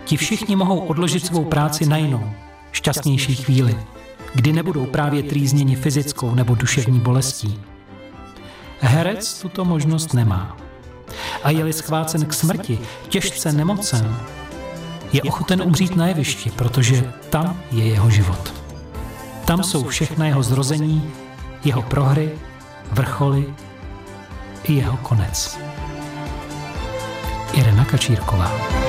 Ti všichni mohou odložit svou práci na jinou, šťastnější chvíli, kdy nebudou právě trýzněni fyzickou nebo duševní bolestí. Herec tuto možnost nemá. A je-li schvácen k smrti, těžce nemocen, je ochoten umřít na jevišti, protože tam je jeho život. Tam jsou všechna jeho zrození, jeho prohry, vrcholy i jeho konec. Irena Kačírková.